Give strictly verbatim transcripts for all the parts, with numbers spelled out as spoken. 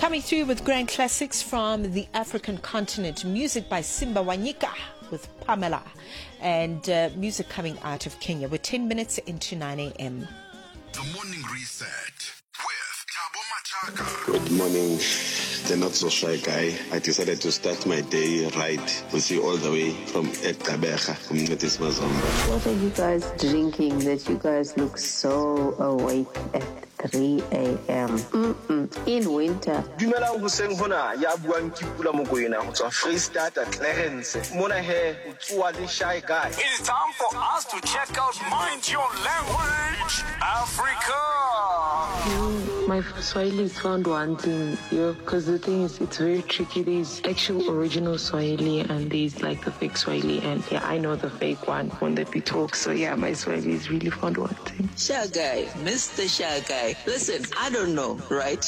Coming through with grand classics from the African continent. Music by Simba Wanyika with Pamela. And uh, music coming out of Kenya. We're ten minutes into nine a.m. The Morning Reset with Thabo Machaka. Good morning, the not so shy guy. I decided to start my day right with you all the way from Ekabecha, Community Mazomba. What are you guys drinking that you guys look so awake at three a.m. Mm-mm. In winter? Dumelang hoseng hona ya buang ke Pula Mokoena ho tswa Freestata Clarence. Mona he o tswa le shy guy. It's time for us to check out Mind Your Language Africa. Mm, my Swahili found one thing, yeah, because the thing is, it's very tricky. There's actual original Swahili and there's like the fake Swahili, and yeah, I know the fake one when that we talk. So yeah, my Swahili is really found one thing. Shy guy, Mister Shy guy. Listen, I don't know, right?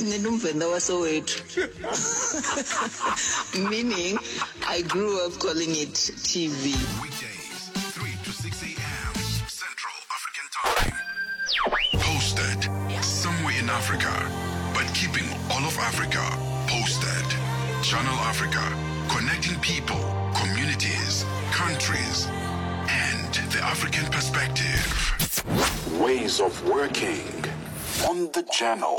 Meaning, I grew up calling it T V. Weekdays, three to six a.m. Central African Time. Posted somewhere in Africa, but keeping all of Africa posted. Channel Africa, connecting people, communities, countries, and the African perspective. Ways of working on the channel.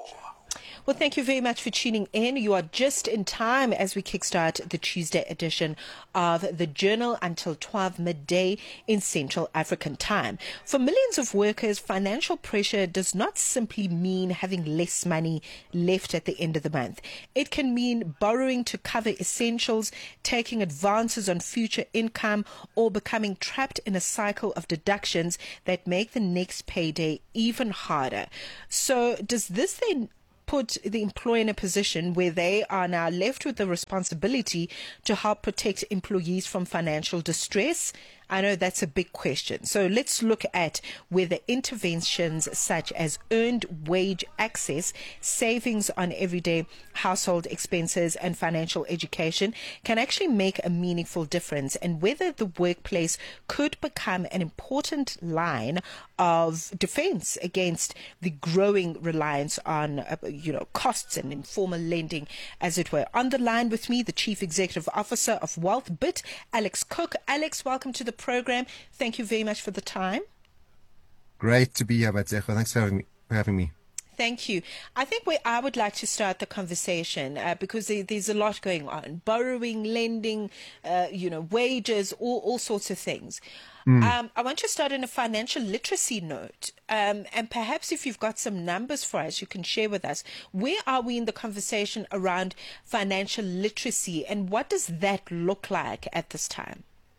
Well, thank you very much for tuning in. You are just in time as we kickstart the Tuesday edition of the Journal until twelve midday in Central African Time. For millions of workers, financial pressure does not simply mean having less money left at the end of the month. It can mean borrowing to cover essentials, taking advances on future income, or becoming trapped in a cycle of deductions that make the next payday even harder. So does this then put the employer in a position where they are now left with the responsibility to help protect employees from financial distress? I know that's a big question. So let's look at whether interventions such as earned wage access, savings on everyday household expenses, and financial education can actually make a meaningful difference, and whether the workplace could become an important line of defense against the growing reliance on, uh, you know, costs and informal lending, as it were. On the line with me, the Chief Executive Officer of WealthBit, Alex Cook. Alex, welcome to the program. Thank you very much for the time. Great to be here, Batsecho. Thanks for having me. For having me. Thank you. I think where I would like to start the conversation, uh, because there, there's a lot going on: borrowing, lending, uh, you know, wages, all, all sorts of things. Mm. Um, I want to start on a financial literacy note, um, and perhaps if you've got some numbers for us, you can share with us. Where are we in the conversation around financial literacy, and what does that look like at this time?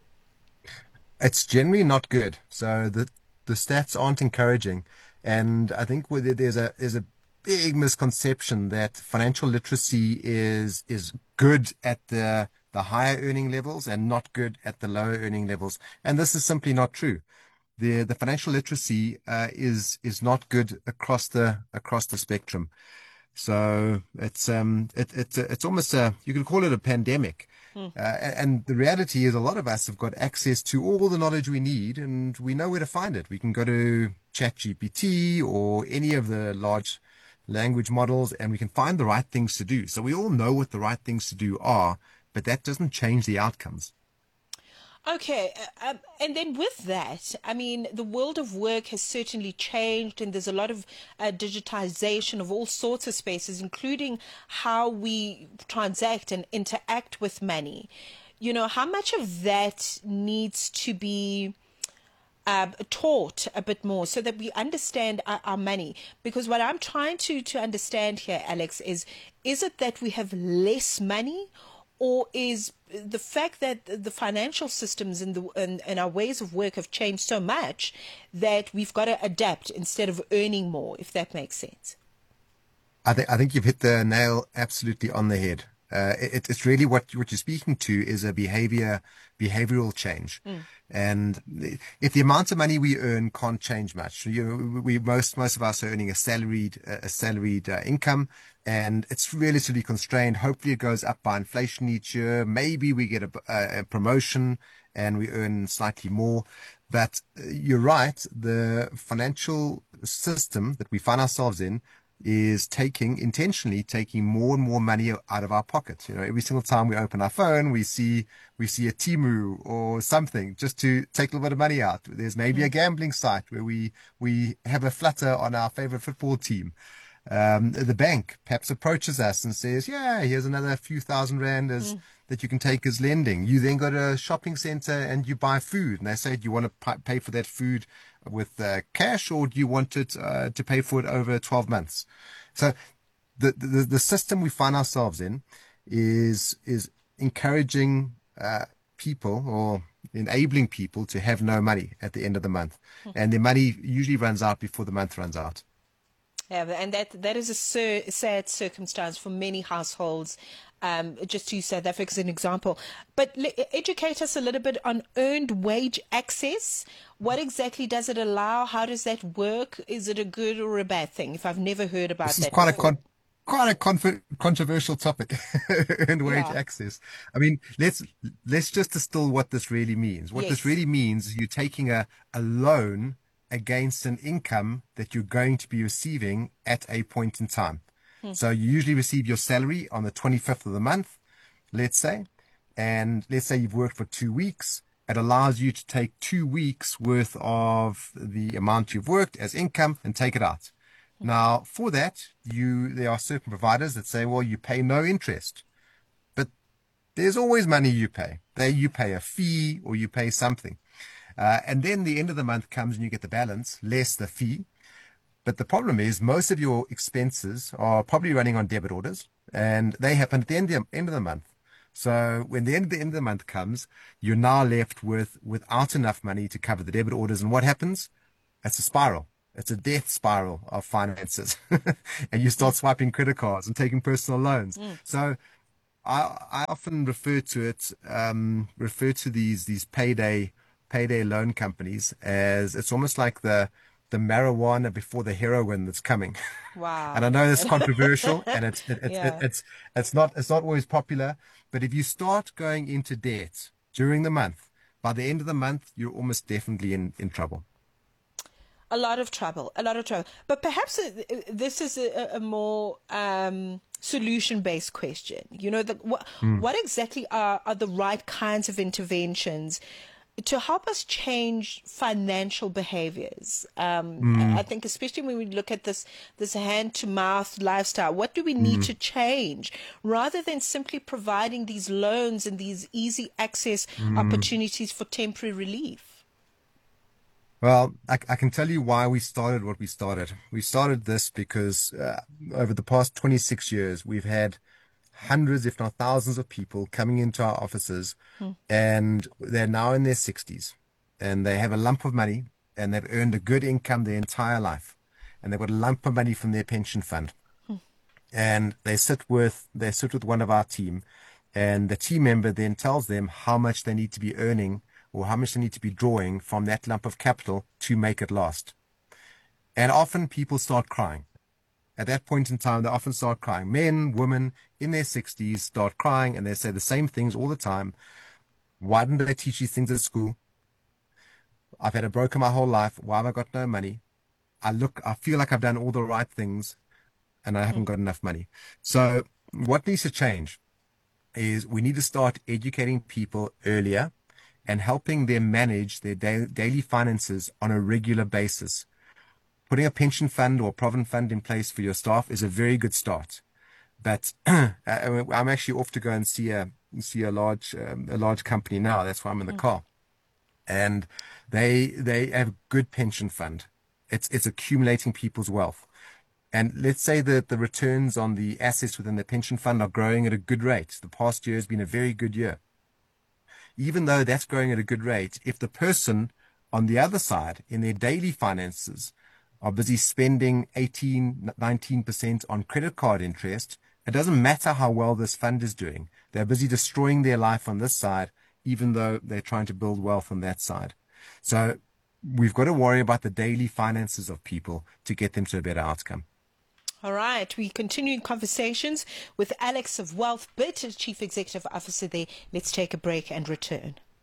It's generally not good. So the the stats aren't encouraging, and I think whether there's a there's a big misconception that financial literacy is is good at the the higher earning levels and not good at the lower earning levels, and this is simply not true. The the financial literacy uh, is is not good across the across the spectrum. So it's um it, it's it's almost a, you could call it a pandemic. Uh, and the reality is a lot of us have got access to all the knowledge we need, and we know where to find it. We can go to ChatGPT or any of the large language models, and we can find the right things to do. So we all know what the right things to do are, but that doesn't change the outcomes. Okay, uh, um, and then with that, I mean, the world of work has certainly changed, and there's a lot of uh, digitization of all sorts of spaces, including how we transact and interact with money. You know, how much of that needs to be uh, taught a bit more so that we understand our, our money? Because what I'm trying to, to understand here, Alex, is, is it that we have less money, or is the fact that the financial systems and, the, and, and our ways of work have changed so much that we've got to adapt instead of earning more, if that makes sense? I think I think you've hit the nail absolutely on the head. Uh, it, it's really what what you're speaking to is a behavior behavioral change, mm. and if the amount of money we earn can't change much, you know, we most most of us are earning a salaried a salaried uh, income, and it's relatively constrained. Hopefully, it goes up by inflation each year. Maybe we get a, a, a promotion and we earn slightly more. But uh, you're right. The financial system that we find ourselves in is taking, intentionally taking more and more money out of our pockets. You know, every single time we open our phone, we see, we see a Temu or something just to take a little bit of money out. There's maybe a gambling site where we, we have a flutter on our favorite football team. Um, the bank perhaps approaches us and says, yeah, here's another few thousand rand as, mm. that you can take as lending. You then go to a shopping center and you buy food. And they say, do you want to pay for that food with uh, cash, or do you want it uh, to pay for it over twelve months? So the, the, the system we find ourselves in is, is encouraging uh, people or enabling people to have no money at the end of the month. Mm. And their money usually runs out before the month runs out. Yeah, and that that is a sur- sad circumstance for many households. Um, just to use South Africa as an example, but le- educate us a little bit on earned wage access. What exactly does it allow? How does that work? Is it a good or a bad thing? If I've never heard about this that, is quite before. a con- quite a con- controversial topic. Earned wage yeah. access. I mean, let's let's just distill what this really means. What yes. this really means is you're taking a a loan against an income that you're going to be receiving at a point in time. Hmm. So you usually receive your salary on the twenty-fifth of the month, let's say, and let's say you've worked for two weeks. It allows you to take two weeks worth of the amount you've worked as income and take it out. Hmm. Now, for that, you there are certain providers that say, well, you pay no interest. But there's always money you pay. They, you pay a fee or you pay something. Uh, and then the end of the month comes and you get the balance, less the fee. But the problem is most of your expenses are probably running on debit orders, and they happen at the end of the, end of the month. So when the end, the end of the month comes, you're now left with without enough money to cover the debit orders. And what happens? It's a spiral. It's a death spiral of finances. And you start swiping credit cards and taking personal loans. Mm. So I, I often refer to it, um, refer to these these payday payday loan companies as it's almost like the the marijuana before the heroin that's coming. Wow. And I know it's controversial and it's it, it, yeah. it, it's it's not it's not always popular, but if you start going into debt during the month, by the end of the month you're almost definitely in, in trouble. A lot of trouble, a lot of trouble. But perhaps this is a, a more um, solution-based question. You know, the, what, mm. what exactly are, are the right kinds of interventions to help us change financial behaviors? Um, mm. I think especially when we look at this this hand-to-mouth lifestyle, what do we need mm. to change rather than simply providing these loans and these easy access mm. opportunities for temporary relief? Well, I, I can tell you why we started what we started. We started this because uh, over the past twenty-six years, we've had hundreds, if not thousands of people coming into our offices hmm. and they're now in their sixties and they have a lump of money and they've earned a good income their entire life and they've got a lump of money from their pension fund. Hmm. And they sit with, they sit with one of our team and the team member then tells them how much they need to be earning or how much they need to be drawing from that lump of capital to make it last. And often people start crying. At that point in time, they often start crying. Men, women in their sixties start crying and they say the same things all the time. Why didn't they teach these things at school? I've had a broker my whole life. Why have I got no money? I look, I feel like I've done all the right things and I haven't got enough money. So what needs to change is we need to start educating people earlier and helping them manage their da- daily finances on a regular basis. Putting a pension fund or provident fund in place for your staff is a very good start. But I'm actually off to go and see a see a large um, a large company now. That's why I'm in the car, and they they have a good pension fund. It's it's accumulating people's wealth, and let's say that the returns on the assets within the pension fund are growing at a good rate. The past year has been a very good year. Even though that's growing at a good rate, if the person on the other side in their daily finances are busy spending eighteen, nineteen percent on credit card interest, it doesn't matter how well this fund is doing. They're busy destroying their life on this side, even though they're trying to build wealth on that side. So we've got to worry about the daily finances of people to get them to a better outcome. All right, we continue conversations with Alex of WealthBit, Chief Executive Officer there. Let's take a break and return.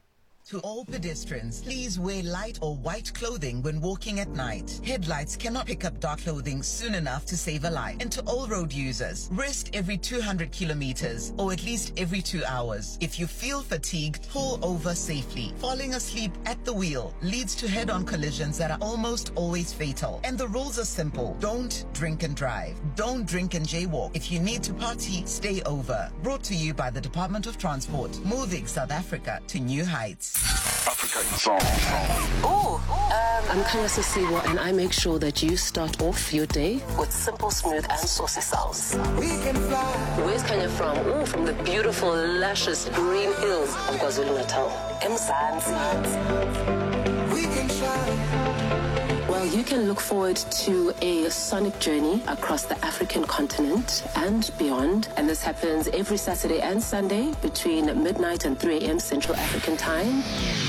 To all pedestrians, please wear light or white clothing when walking at night. Headlights cannot pick up dark clothing soon enough to save a life. And to all road users, rest every two hundred kilometers or at least every two hours. If you feel fatigued, pull over safely. Falling asleep at the wheel leads to head-on collisions that are almost always fatal. And the rules are simple. Don't drink and drive. Don't drink and jaywalk. If you need to party, stay over. Brought to you by the Department of Transport, moving South Africa to new heights. Africa in song. Ooh, um, I'm Kangase Siwa, and I make sure that you start off your day with simple, smooth, and saucy sounds. We can fly. Where's Kanya from? Ooh, from the beautiful, luscious green hills of KwaZulu-Natal. Mzansi. We can fly. Well, you can look forward to a sonic journey across the African continent and beyond. And this happens every Saturday and Sunday between midnight and three a.m. Central African Time.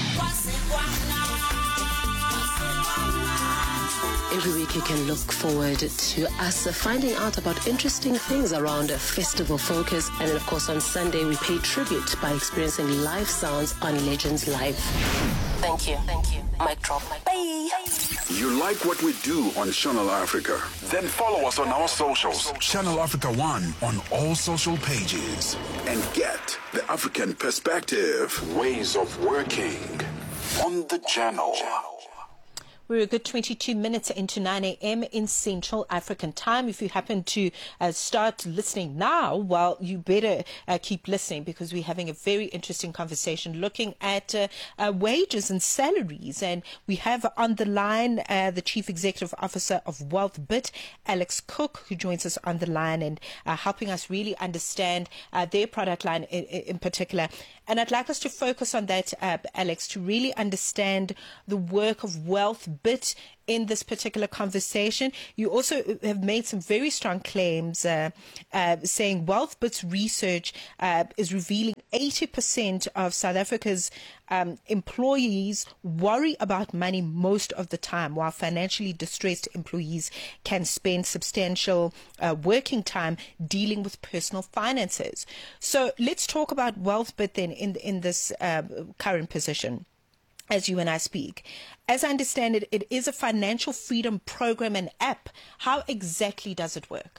Every week you can look forward to us finding out about interesting things around a festival focus. And then, of course, on Sunday, we pay tribute by experiencing live sounds on Legends Live. Thank you. Thank you. Mic drop. Bye. You like what we do on Channel Africa? Then follow us on our socials. Channel Africa One on all social pages. And get the African perspective. Ways of working on the channel. We're a good twenty-two minutes into nine a.m. in Central African Time. If you happen to uh, start listening now, well, you better uh, keep listening, because we're having a very interesting conversation looking at uh, uh, wages and salaries. And we have on the line uh, the Chief Executive Officer of WealthBit, Alex Cook, who joins us on the line and uh, helping us really understand uh, their product line in, in particular. And I'd like us to focus on that, uh, Alex, to really understand the work of WealthBit in this particular conversation. You also have made some very strong claims uh, uh, saying WealthBit's research uh, is revealing eighty percent of South Africa's um, employees worry about money most of the time, while financially distressed employees can spend substantial uh, working time dealing with personal finances. So let's talk about WealthBit then in, in this uh, current position. As you and I speak, as I understand it, it is a financial freedom program and app. How exactly does it work?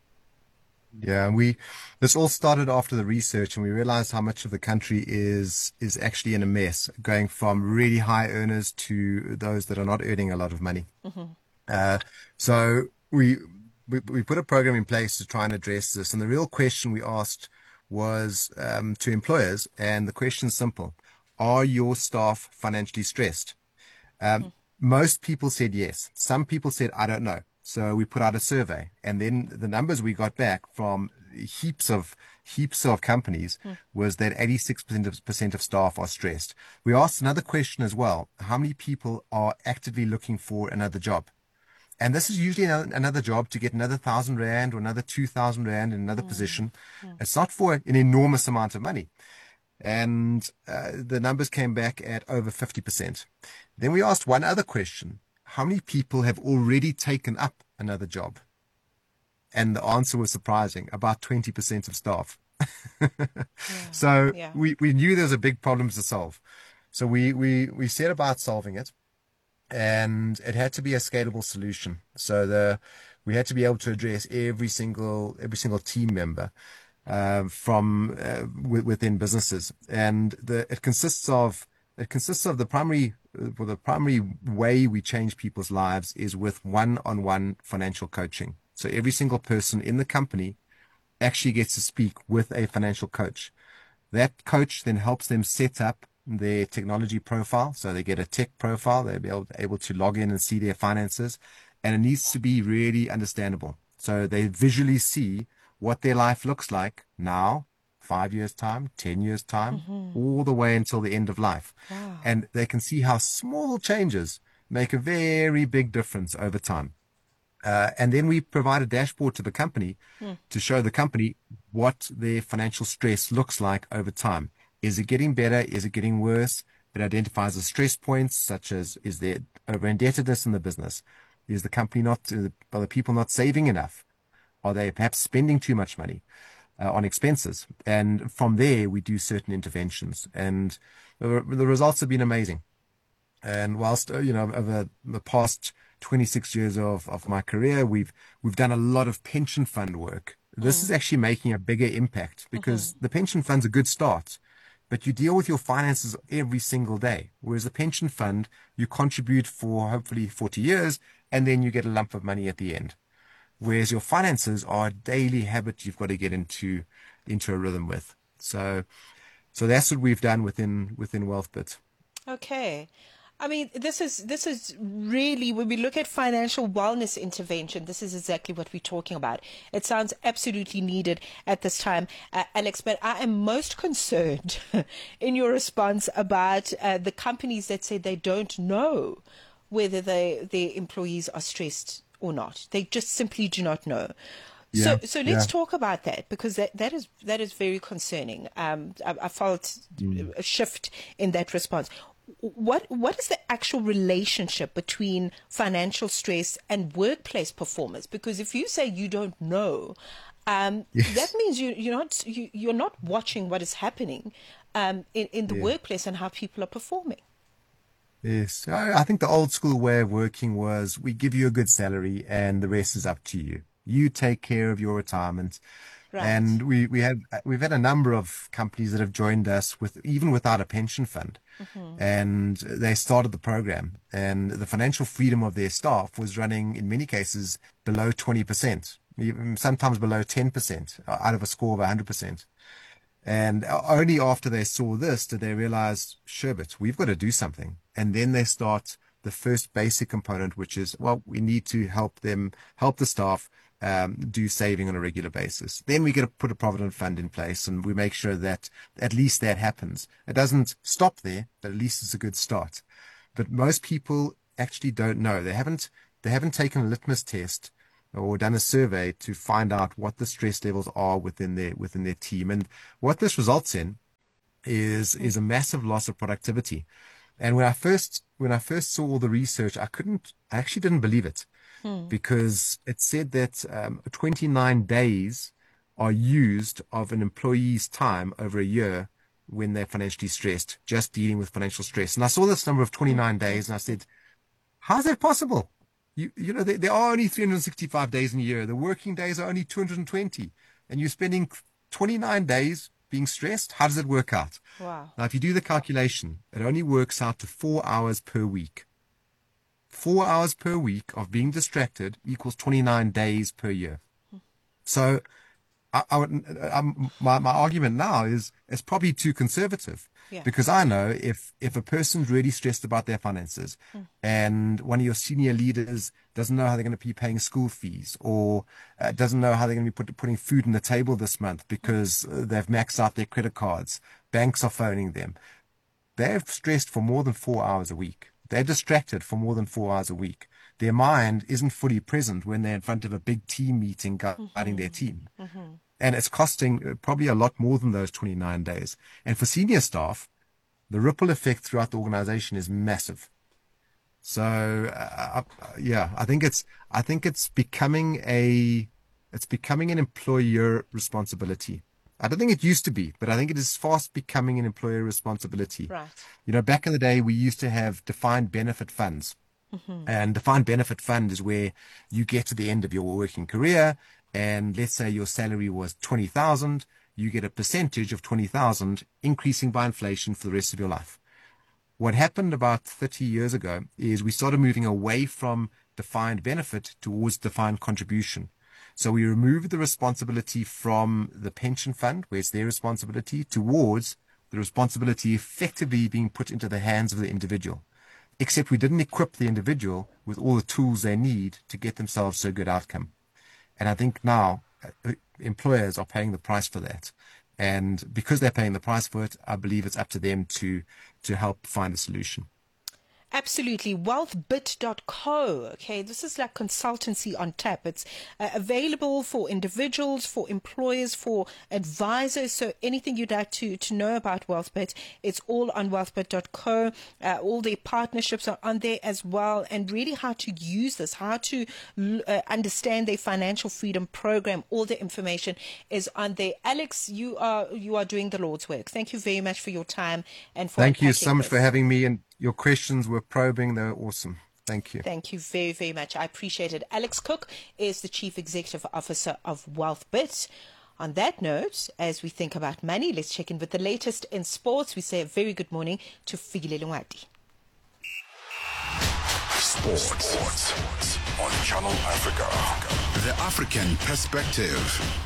Yeah, we this all started after the research, and we realized how much of the country is is actually in a mess, going from really high earners to those that are not earning a lot of money. Mm-hmm. Uh, so we, we we put a program in place to try and address this, and the real question we asked was um, to employers, and the question's simple. Are your staff financially stressed? Um, mm-hmm. Most people said yes. Some people said, I don't know. So we put out a survey, and then the numbers we got back from heaps of heaps of companies mm. was that eighty-six percent of, percent of staff are stressed. We asked another question as well. How many people are actively looking for another job? And this is usually another, another job to get another thousand rand or another two thousand rand in another mm. position. Mm. It's not for an enormous amount of money. And uh, the numbers came back at over fifty percent. Then we asked one other question. How many people have already taken up another job? And the answer was surprising, about twenty percent of staff. yeah, so yeah. we, we knew there was a big problem to solve. So we, we, we set about solving it, and it had to be a scalable solution. So the we had to be able to address every single every single team member. Uh, from uh, w- within businesses, and the it consists of it consists of the primary uh, the primary way we change people's lives is with one-on-one financial coaching. So every single person in the company actually gets to speak with a financial coach. That coach then helps them set up their technology profile, so they get a tech profile. They'll be able, able to log in and see their finances, and it needs to be really understandable. So they visually see what their life looks like now, five years time, ten years time, mm-hmm. all the way until the end of life. Wow. And they can see how small changes make a very big difference over time. Uh, and then we provide a dashboard to the company mm. to show the company what their financial stress looks like over time. Is it getting better? Is it getting worse? It identifies the stress points, such as, is there over indebtedness in the business? Is the company not, are the people not saving enough? Are they perhaps spending too much money? uh, on expenses. And from there, we do certain interventions. And the, the results have been amazing. And whilst, you know, over the past twenty-six years of, of my career, we've we've done a lot of pension fund work. This mm. is actually making a bigger impact because mm-hmm. the pension fund's a good start, but you deal with your finances every single day. Whereas the pension fund, you contribute for hopefully forty years, and then you get a lump of money at the end. Whereas your finances are a daily habit you've got to get into into a rhythm with. So so that's what we've done within within WealthBit. Okay. I mean, this is this is really, when we look at financial wellness intervention, this is exactly what we're talking about. It sounds absolutely needed at this time, uh, Alex, but I am most concerned in your response about uh, the companies that say they don't know whether they, their employees are stressed or not. They just simply do not know. Yeah, so, so let's yeah. talk about that, because that, that is that is very concerning. Um, I, I felt mm. a shift in that response. What what is the actual relationship between financial stress and workplace performance? Because if you say you don't know, um, yes. that means you you're not you, you're not watching what is happening um, in in the yeah. workplace and how people are performing. Yes, I, I think the old school way of working was we give you a good salary and the rest is up to you. You take care of your retirement. Right. And we, we have, we've had a number of companies that have joined us with, even without a pension fund. Mm-hmm. And they started the program, and the financial freedom of their staff was running in many cases below twenty percent, sometimes below ten percent out of a score of one hundred percent. And only after they saw this did they realize, Sherbet, we've got to do something. And then they start the first basic component, which is, well, we need to help them, help the staff Um, do saving on a regular basis. Then we get to put a provident fund in place, and we make sure that at least that happens. It doesn't stop there, but at least it's a good start. But most people actually don't know. They haven't they haven't taken a litmus test or done a survey to find out what the stress levels are within their within their team. And what this results in is is a massive loss of productivity. And when I first when I first saw all the research, I couldn't I actually didn't believe it. Because it said that um, twenty-nine days are used of an employee's time over a year when they're financially stressed, just dealing with financial stress. And I saw this number of twenty-nine days, and I said, how is that possible? You, you know, there, there are only three hundred sixty-five days in a year. The working days are only two hundred twenty. And you're spending twenty-nine days being stressed. How does it work out? Wow. Now, if you do the calculation, it only works out to four hours per week. Four hours per week of being distracted equals twenty-nine days per year. So I, I would, I'm, my, my argument now is it's probably too conservative. Yeah. Because I know if, if a person's really stressed about their finances mm. and one of your senior leaders doesn't know how they're going to be paying school fees, or uh, doesn't know how they're going to be put, putting food on the table this month because uh, they've maxed out their credit cards, banks are phoning them, they're stressed for more than four hours a week. They're distracted for more than four hours a week. Their mind isn't fully present when they're in front of a big team meeting guiding mm-hmm. their team. Mm-hmm. And it's costing probably a lot more than those twenty-nine days. And for senior staff, the ripple effect throughout the organization is massive. So, uh, yeah, I think it's, I think it's becoming a, it's becoming an employer responsibility. I don't think it used to be, but I think it is fast becoming an employer responsibility. Right. You know, back in the day, we used to have defined benefit funds. Mm-hmm. And defined benefit fund is where you get to the end of your working career, and let's say your salary was twenty thousand, you get a percentage of twenty thousand increasing by inflation for the rest of your life. What happened about thirty years ago is we started moving away from defined benefit towards defined contribution. So we removed the responsibility from the pension fund, where it's their responsibility, towards the responsibility effectively being put into the hands of the individual. Except we didn't equip the individual with all the tools they need to get themselves to a good outcome. And I think now uh, employers are paying the price for that. And because they're paying the price for it, I believe it's up to them to, to help find a solution. Absolutely. wealth bit dot co. Okay, this is like consultancy on tap. It's uh, available for individuals, for employers, for advisors. So anything you'd like to, to know about WealthBit, it's all on wealth bit dot co. Uh, all their partnerships are on there as well. And really how to use this, how to uh, understand their financial freedom program. All the information is on there. Alex, you are you are doing the Lord's work. Thank you very much for your time and for Thank you so much this. for having me, and your questions were probing. They were awesome. Thank you. Thank you very, very much. I appreciate it. Alex Cook is the Chief Executive Officer of WealthBit. On that note, as we think about money, let's check in with the latest in sports. We say a very good morning to Fikile Lungwati. Sports. Sports on Channel Africa. The African Perspective.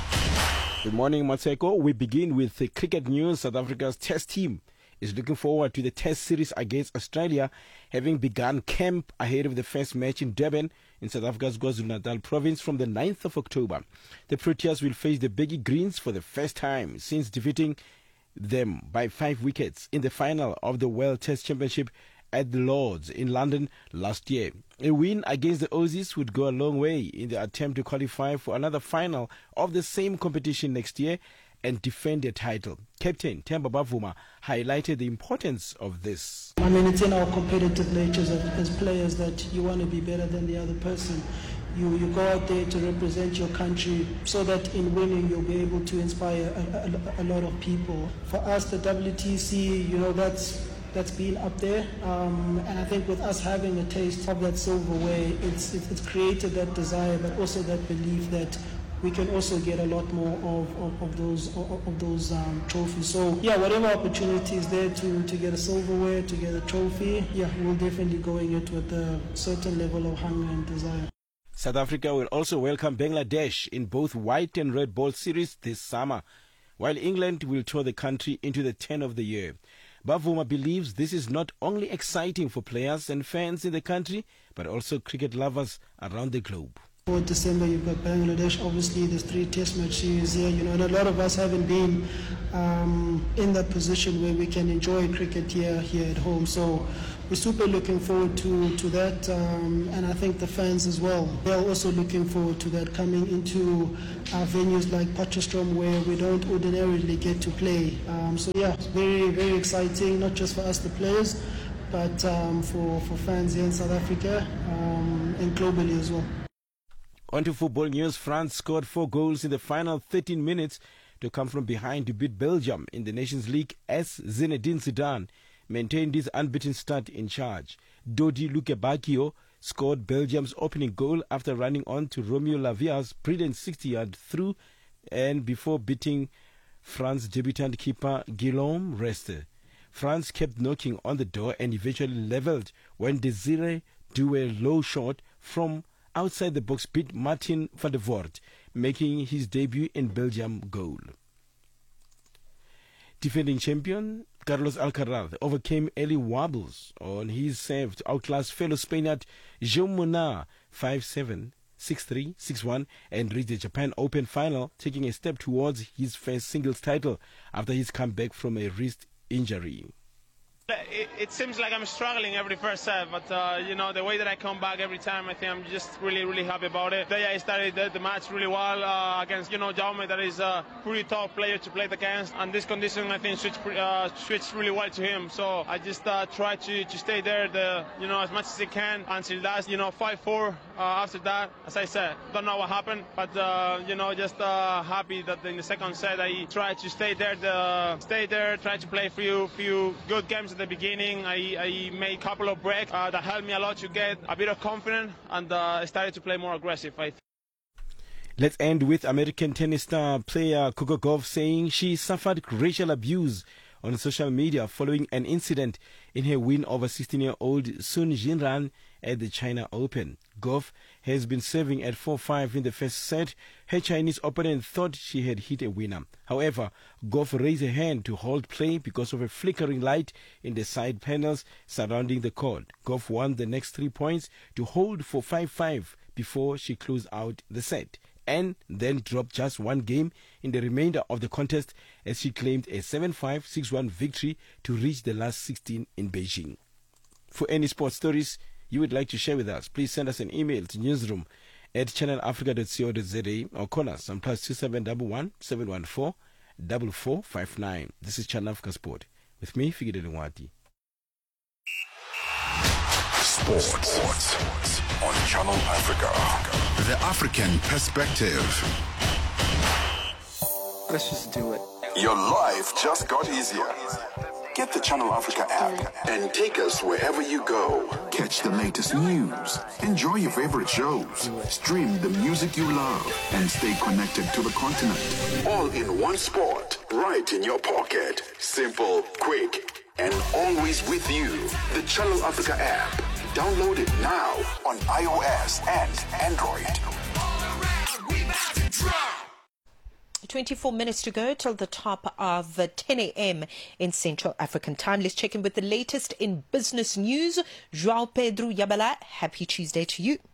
Good morning, Matseko. We begin with the cricket news. South Africa's Test team is looking forward to the Test series against Australia, having begun camp ahead of the first match in Durban in South Africa's KwaZulu-Natal province from the ninth of October. The Proteas will face the Beggy Greens for the first time since defeating them by five wickets in the final of the World Test Championship at the Lords in London last year. A win against the Aussies would go a long way in the attempt to qualify for another final of the same competition next year and defend their title. Captain Themba Bavuma highlighted the importance of this. I mean, it's in our competitive natures as players that you want to be better than the other person. You, you go out there to represent your country so that in winning you'll be able to inspire a, a, a lot of people. For us, the W T C, you know, that's that's been up there, um, and I think with us having a taste of that silverware, it's, it's it's created that desire, but also that belief that we can also get a lot more of, of, of those of, of those um, trophies. So yeah, whatever opportunity is there to, to get a silverware, to get a trophy, yeah, we'll definitely go in it with a certain level of hunger and desire. South Africa will also welcome Bangladesh in both white and red ball series this summer, while England will tour the country into the ten of the year. Bavuma believes this is not only exciting for players and fans in the country, but also cricket lovers around the globe. For December, you've got Bangladesh. Obviously, there's three Test match series here, you know, and a lot of us haven't been um, in that position where we can enjoy cricket here here at home. So we're super looking forward to to that, um, and I think the fans as well. They're also looking forward to that, coming into uh, venues like Potchefstroom where we don't ordinarily get to play. Um, so yeah, it's very very exciting, not just for us the players, but um, for for fans here in South Africa um, and globally as well. On to football news. France scored four goals in the final thirteen minutes to come from behind to beat Belgium in the Nations League as Zinedine Zidane maintained his unbeaten start in charge. Dodi Lukebakio scored Belgium's opening goal after running on to Romeo Lavia's brilliant sixty-yard through and before beating France debutant keeper Guillaume Reste. France kept knocking on the door and eventually levelled when Desiree Doué low shot from outside the box beat Martin van der Voort, making his debut in Belgium goal. Defending champion Carlos Alcaraz overcame early wobbles on his serve to outclass fellow Spaniard Joan Munar five seven, six three, six one and reached the Japan Open final, taking a step towards his first singles title after his comeback from a wrist injury. It, it seems like I'm struggling every first set, but uh, you know, the way that I come back every time, I think I'm just really, really happy about it. Today I started the, the match really well uh, against, you know, Jaume, that is a pretty tough player to play against, and this condition I think switched, uh, switched really well to him. So I just uh, try to, to stay there, the, you know, as much as I can until that's, you know, five four. Uh, after that, as I said, don't know what happened, but uh, you know, just uh, happy that in the second set I tried to stay there, the, stay there, try to play a few, few good games at the beginning. I, I made a couple of breaks uh, that helped me a lot to get a bit of confidence, and uh, I started to play more aggressive, I think. Let's end with American tennis star player Coco Gauff saying she suffered racial abuse on social media following an incident in her win over sixteen-year-old Sun Jinran at the China Open. Gauff has been serving at four five in the first set. Her Chinese opponent thought she had hit a winner. However, Gauff raised her hand to hold play because of a flickering light in the side panels surrounding the court. Gauff won the next three points to hold for five five before she closed out the set, and then dropped just one game in the remainder of the contest as she claimed a seven five, six one victory to reach the last sixteen in Beijing. for any sports stories you would like to share with us, please send us an email to newsroom at channel africa dot co dot za or call us on plus two seven one one seven one four four four five nine. This is Channel Africa Sport with me, Figile Nwati. Sports. Sports on Channel Africa. The African perspective. Let's just do it. Your life just got easier. Get the Channel Africa app and take us wherever you go. Catch the latest news, enjoy your favorite shows, stream the music you love, and stay connected to the continent. All in one spot, right in your pocket. Simple, quick, and always with you. The Channel Africa app. Download it now on iOS and Android. twenty-four minutes to go till the top of ten a.m. in Central African Time. Let's check in with the latest in business news. João Pedro Yabala, happy Tuesday to you.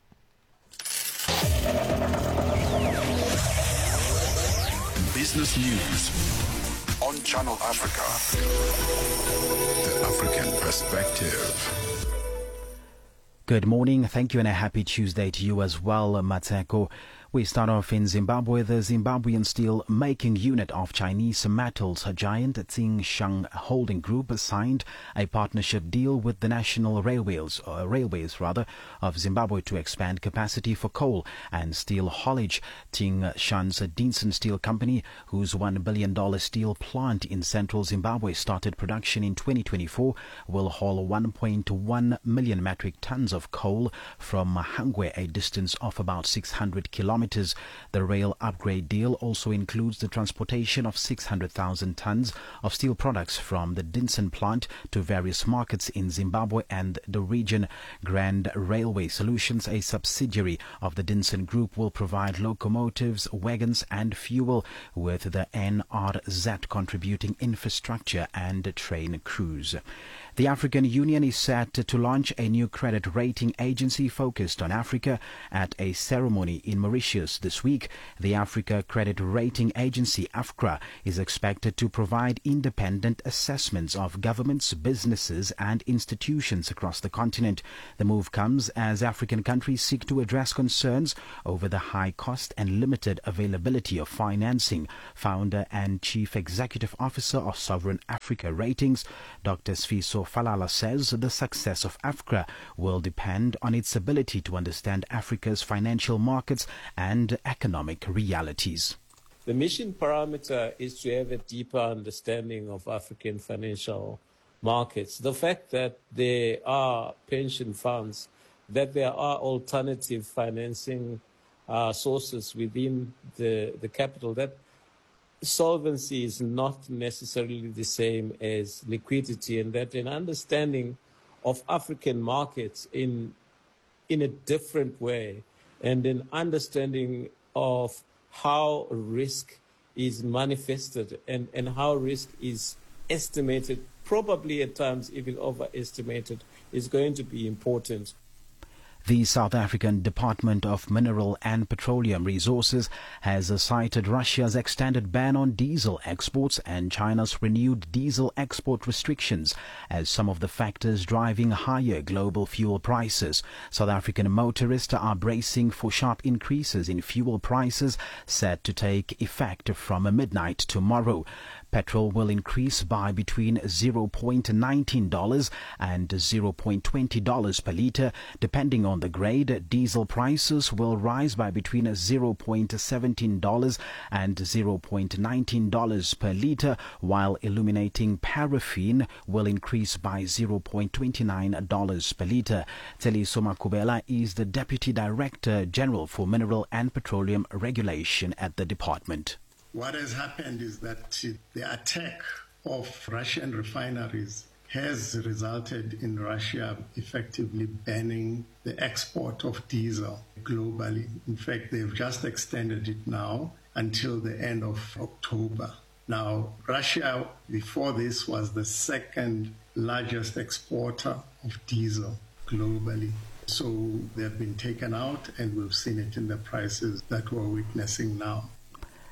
Business news on Channel Africa. The African perspective. Good morning. Thank you and a happy Tuesday to you as well, Mateko. We start off in Zimbabwe. The Zimbabwean steel making unit of Chinese metals giant Tsingshan Holding Group signed a partnership deal with the National Railways, or Railways rather, of Zimbabwe to expand capacity for coal and steel haulage. Tsingshan's Dinson Steel Company, whose one billion dollars steel plant in central Zimbabwe started production in twenty twenty-four, will haul one point one million metric tons of coal from Hangwe, a distance of about six hundred kilometers. The rail upgrade deal also includes the transportation of six hundred thousand tons of steel products from the Dinson plant to various markets in Zimbabwe and the region. Grand Railway Solutions, a subsidiary of the Dinson Group, will provide locomotives, wagons and fuel, with the N R Z contributing infrastructure and train crews. The African Union is set to launch a new credit rating agency focused on Africa at a ceremony in Mauritius this week. The Africa Credit Rating Agency, AFCRA, is expected to provide independent assessments of governments, businesses and institutions across the continent. The move comes as African countries seek to address concerns over the high cost and limited availability of financing. Founder and Chief Executive Officer of Sovereign Africa Ratings, Doctor Sfiso Falala, says the success of AFCRA will depend on its ability to understand Africa's financial markets and economic realities. The mission parameter is to have a deeper understanding of African financial markets. The fact that there are pension funds, that there are alternative financing uh, sources within the, the capital, that solvency is not necessarily the same as liquidity, and that an understanding of African markets in in a different way, and an understanding of how risk is manifested and, and how risk is estimated, probably at times even overestimated, is going to be important. The South African Department of Mineral and Petroleum Resources has cited Russia's extended ban on diesel exports and China's renewed diesel export restrictions as some of the factors driving higher global fuel prices. South African motorists are bracing for sharp increases in fuel prices set to take effect from midnight tomorrow. Petrol will increase by between zero point one nine dollars and zero point two zero dollars per litre, depending on the grade. Diesel prices will rise by between zero point one seven dollars and zero point one nine dollars per litre, while illuminating paraffin will increase by zero point two nine dollars per litre. Tseliso Makubela is the Deputy Director General for Mineral and Petroleum Regulation at the department. What has happened is that the attack of Russian refineries has resulted in Russia effectively banning the export of diesel globally. In fact, they've just extended it now until the end of October. Now, Russia, before this, was the second largest exporter of diesel globally. So they've been taken out, and we've seen it in the prices that we're witnessing now.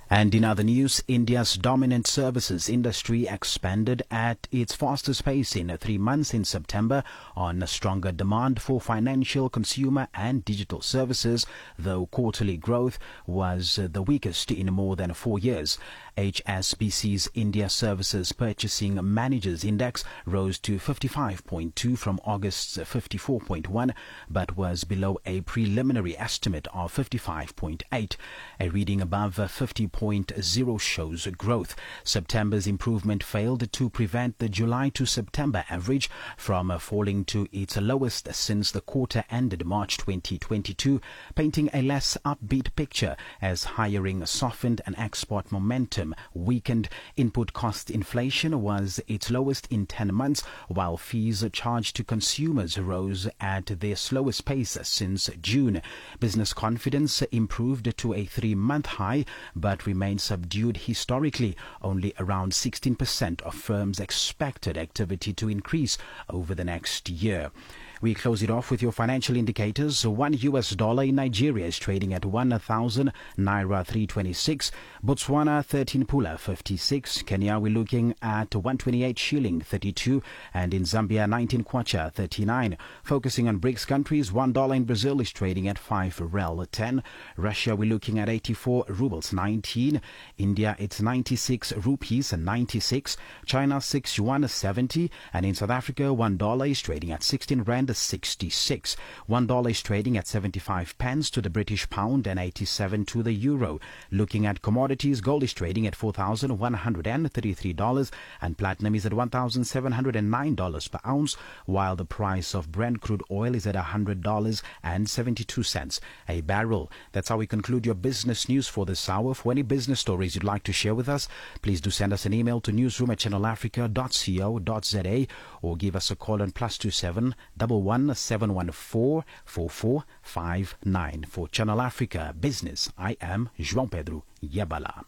And in other news, India's dominant services industry expanded at its fastest pace in three months in September on stronger demand for financial, consumer and digital services, though quarterly growth was the weakest in more than four years. H S B C's India Services Purchasing Managers Index rose to fifty-five point two from August's fifty-four point one, but was below a preliminary estimate of fifty-five point eight. A reading above fifty point zero shows growth. September's improvement failed to prevent the July to September average from falling to its lowest since the quarter ended March twenty twenty-two, painting a less upbeat picture as hiring softened and export momentum weakened. Input cost inflation was its lowest in ten months, while fees charged to consumers rose at their slowest pace since June. Business confidence improved to a three-month high, but remained subdued historically. Only around sixteen percent of firms expected activity to increase over the next year. We close it off with your financial indicators. One U S dollar in Nigeria is trading at one thousand Naira three twenty-six. Botswana thirteen Pula fifty-six. Kenya we're looking at one twenty-eight shilling thirty-two. And in Zambia nineteen Kwacha thirty-nine. Focusing on BRICS countries, one dollar in Brazil is trading at five Rel ten. Russia we're looking at eighty-four rubles nineteen. India it's ninety-six rupees ninety-six. China six yuan seventy. And in South Africa one dollar is trading at sixteen rand sixty-six. One dollar is trading at seventy-five pence to the British pound and eighty-seven to the euro. Looking at commodities, gold is trading at four thousand one hundred thirty-three dollars and platinum is at one thousand seven hundred nine dollars per ounce, while the price of Brent crude oil is at one hundred dollars and seventy-two cents a barrel. That's how we conclude your business news for this hour. For any business stories you'd like to share with us, please do send us an email to newsroom at channel africa dot co dot za or give us a call on plus two seven double one seven one four four four five nine. For Channel Africa Business, I am João Pedro Yabala.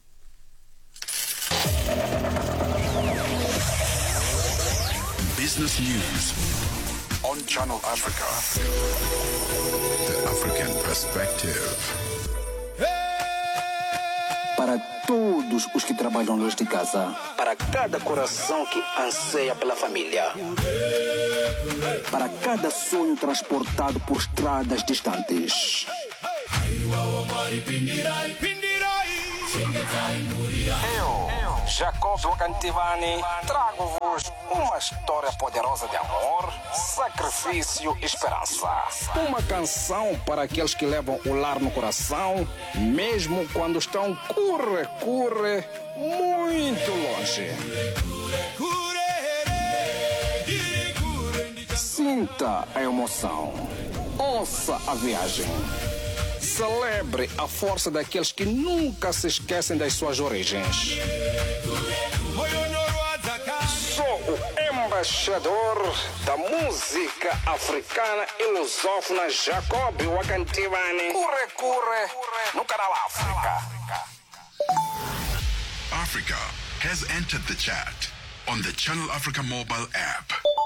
Business News on Channel Africa. The African Perspective. Para todos os que trabalham longe de casa, para cada coração que anseia pela família, para cada sonho transportado por estradas distantes. Eu, Jacob Wakantivani, trago-vos uma história poderosa de amor, sacrifício e esperança. Uma canção para aqueles que levam o lar no coração, mesmo quando estão curre, curre, muito longe. Sinta a emoção. Ouça a viagem. Celebre a força daqueles que nunca se esquecem das suas origens. Sou o embaixador da música africana e lusófona Jacob Wakantivani. Curre, curre, no canal África. Africa has entered the chat on the Channel Africa mobile app.